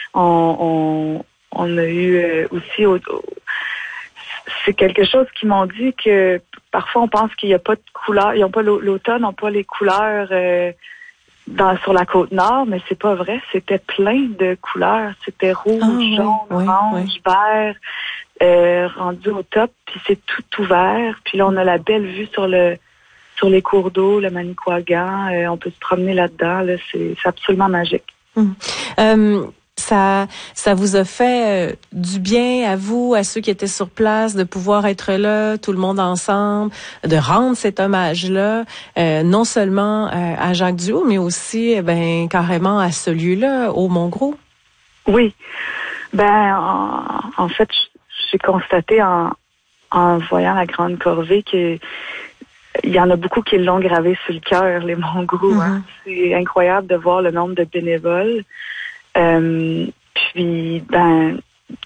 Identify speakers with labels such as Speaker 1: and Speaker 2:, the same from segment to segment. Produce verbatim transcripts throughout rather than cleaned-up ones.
Speaker 1: On, on, on a eu euh, aussi... Au, au, c'est quelque chose qui m'ont dit que parfois on pense qu'il n'y a pas de couleurs, ils n'ont pas l'automne, n'ont pas les couleurs euh, dans sur la côte nord, mais c'est pas vrai. C'était plein de couleurs. C'était rouge,
Speaker 2: ah,
Speaker 1: jaune,
Speaker 2: oui,
Speaker 1: orange,
Speaker 2: oui.
Speaker 1: vert, euh, rendu au top, puis c'est tout ouvert. Puis là, on a la belle vue sur le sur les cours d'eau, le Manicouagan. Euh, on peut se promener là-dedans. Là, c'est, c'est absolument magique.
Speaker 2: Hum. Euh, Ça, ça vous a fait euh, du bien à vous, à ceux qui étaient sur place, de pouvoir être là, tout le monde ensemble, de rendre cet hommage-là, euh, non seulement euh, à Jacques Duhaut, mais aussi, eh ben, carrément à ce lieu-là, au Mont-Gros.
Speaker 1: Oui. Ben, en, en fait, j'ai constaté en, en voyant la Grande Corvée que il y en a beaucoup qui l'ont gravé sur le cœur, les Mont-Gros. Mm-hmm. Hein. C'est incroyable de voir le nombre de bénévoles. Euh, puis, ben,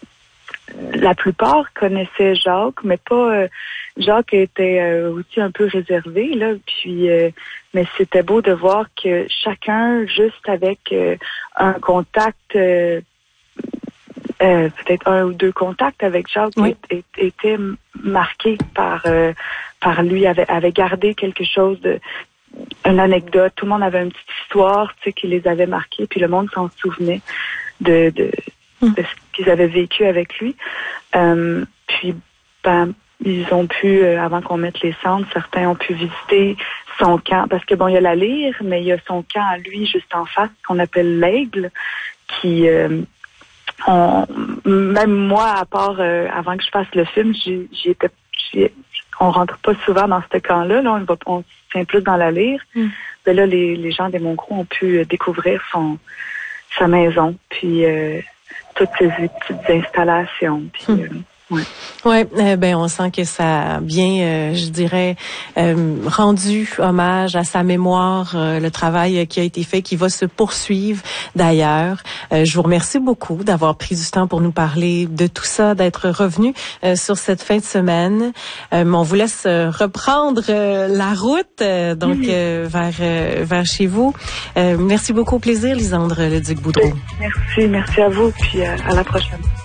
Speaker 1: la plupart connaissaient Jacques, mais pas... Euh, Jacques était euh, aussi un peu réservé, là. Puis, euh, mais c'était beau de voir que chacun, juste avec euh, un contact, euh, euh, peut-être un ou deux contacts avec Jacques, oui. est, est, était marqué par, euh, par lui, avait, avait gardé quelque chose de... une anecdote, tout le monde avait une petite histoire, tu sais, qui les avait marqués, puis le monde s'en souvenait de, de, mm. de ce qu'ils avaient vécu avec lui. Euh, puis, ben, ils ont pu, euh, avant qu'on mette les cendres, certains ont pu visiter son camp, parce que bon, il y a la lyre, mais il y a son camp à lui, juste en face, qu'on appelle l'Aigle, qui, euh, on, même moi, à part, euh, avant que je fasse le film, j'y, j'y étais, j'y, on rentre pas souvent dans ce camp-là, là, on va, on se tient plus dans la lyre. Mm. Mais là, les, les gens des Mont-Gros ont pu découvrir son, sa maison, puis euh, toutes ces petites installations. Puis, mm. euh, ouais.
Speaker 2: Ouais, euh, ben on sent que ça a bien, euh, je dirais, euh, rendu hommage à sa mémoire, euh, le travail qui a été fait, qui va se poursuivre d'ailleurs. Euh, je vous remercie beaucoup d'avoir pris du temps pour nous parler de tout ça, d'être revenu euh, sur cette fin de semaine. Euh, on vous laisse reprendre euh, la route, euh, donc euh, vers euh, vers chez vous. Euh, merci beaucoup, au plaisir, Lisandre Leduc-Boudreau.
Speaker 1: Merci, merci à vous, puis euh, à la prochaine.